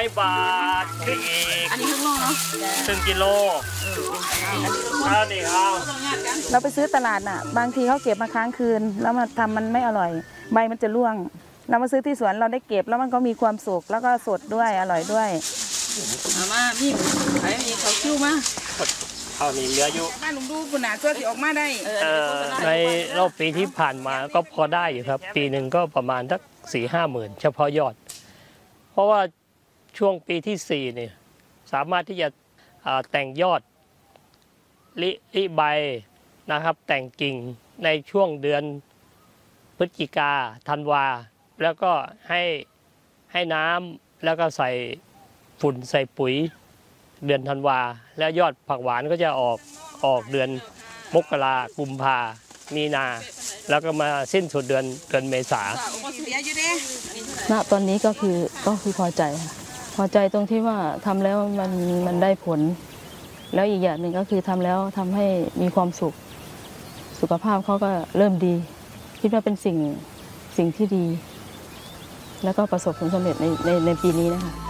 บาทคืออีกอันนี้ข้างนอกเนาะ 1 กิโลเอาดิเอาเราไปซื้อตลาดน่ะบางทีเขาเก็บมาค้างคืนแล้วมาทำมันไม่อร่อยใบมันจะร่วงเรามาซื้อที่สวนเราได้เก็บแล้วมันก็มีความสุขแล้วก็สดด้วยอร่อยด้วยมาพี่ไอ้มีเขาคิ้วมาเอานี่เหลืออยู่บ้านลุงดูปุ่นหนาช่วยสิออกมาได้ในรอบปีที่ผ่านมาก็พอได้อยู่ครับปีหนึ่งก็ประมาณสัก4-5 หมื่นเฉพาะยอดเพราะว่าช่วงปีที่4เนี่ยสามารถที่จะแต่งยอดลิใบนะครับแต่งกิ่งในช่วงเดือนพฤศจิกาธันวาแล้วก็ให้น้ำแล้วก็ใส่ฝุ่นใส่ปุ๋ยเดือนธันวาแล้วยอดผักหวานก็จะออกเดือนมกรากุมภามีนาแล้วก็มาสิ้นสุดเดือนเมษาณตอนนี้ก็คือพอใจค่ะพอใจตรงที่ว่าทำแล้วมันได้ผลแล้วอีกอย่างหนึ่งก็คือทำแล้วทำให้มีความสุขสุขภาพเขาก็เริ่มดีคิดว่าเป็นสิ่งที่ดีแล้วก็ประสบผลสำเร็จในปีนี้นะคะ